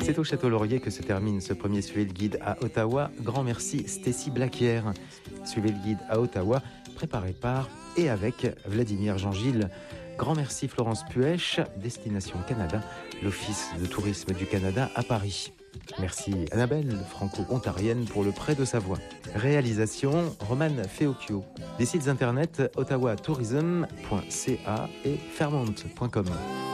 C'est au Château Laurier que se termine ce premier Suivez le Guide à Ottawa. Grand merci Stécie Blaquière. Suivez le Guide à Ottawa, préparé par et avec Vladimir Jean-Gilles. Grand merci Florence Puech, Destination Canada, l'Office de tourisme du Canada à Paris. Merci Annabelle, franco-ontarienne, pour le prêt de sa voix. Réalisation Romane Feocchio. Des sites internet ottawatourism.ca et fairmont.com.